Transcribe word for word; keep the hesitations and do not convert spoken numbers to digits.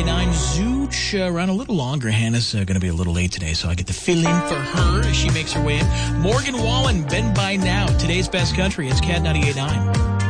eight nine. Zooch uh, around a little longer. Hannah's uh, going to be a little late today, so I get to fill in for her as she makes her way in. Morgan Wallen, Ben by Now. Today's best country. It's Cat ninety-eight point nine.